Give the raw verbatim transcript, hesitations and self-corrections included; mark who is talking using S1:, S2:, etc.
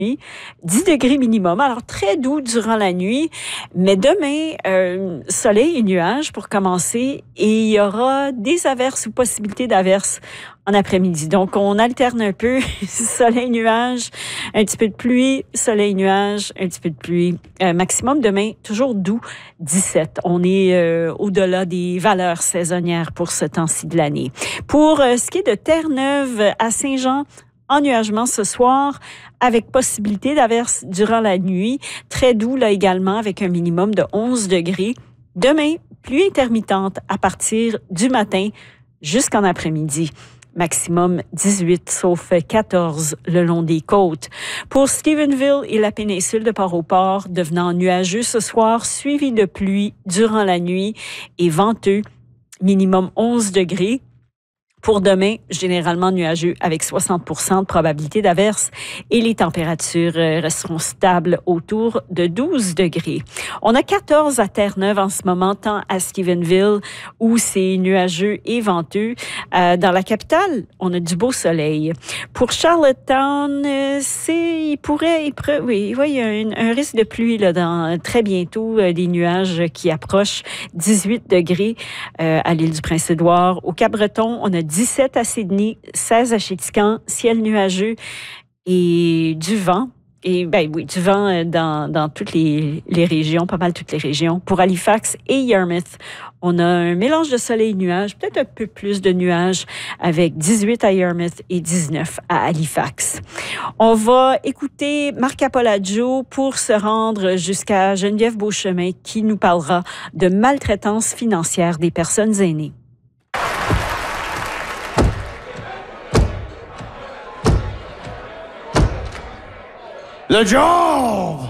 S1: nuit, dix degrés minimum. Alors, très doux durant la nuit, mais demain, euh, soleil et nuages pour commencer, et il y aura des averses ou possibilités d'averses en après-midi. Donc, on alterne un peu soleil, nuages, un petit peu de pluie, soleil, nuages, un petit peu de pluie. Euh, maximum demain, toujours doux, dix-sept. On est euh, au-delà des valeurs saisonnières pour ce temps-ci de l'année. Pour euh, ce qui est de Terre-Neuve à Saint-Jean, ennuagement ce soir avec possibilité d'averses durant la nuit. Très doux là également avec un minimum de onze degrés. Demain, pluie intermittente à partir du matin jusqu'en après-midi. Maximum dix-huit, sauf quatorze le long des côtes. Pour Stephenville et la péninsule de Port-au-Port, devenant nuageux ce soir, suivi de pluie durant la nuit et venteux, minimum onze degrés. Pour demain, généralement nuageux avec soixante pour cent de probabilité d'averse et les températures resteront stables autour de douze degrés. On a quatorze à Terre-Neuve en ce moment, tant à Stephenville où c'est nuageux et venteux. Euh, dans la capitale, on a du beau soleil. Pour Charlottetown, c'est, il pourrait, il pourrait, oui, oui, il y a un, un risque de pluie là, dans, très bientôt, euh, des nuages qui approchent dix-huit degrés euh, à l'île du Prince-Édouard. Au Cap-Breton, on a dix-sept à Sydney, seize à Chéticamp, ciel nuageux et du vent. Et ben oui, du vent dans, dans toutes les, les régions, pas mal toutes les régions. Pour Halifax et Yarmouth, on a un mélange de soleil et nuages, peut-être un peu plus de nuages, avec dix-huit à Yarmouth et dix-neuf à Halifax. On va écouter Marc Apolaggio pour se rendre jusqu'à Geneviève Beauchemin qui nous parlera de maltraitance financière des personnes aînées.
S2: Le genre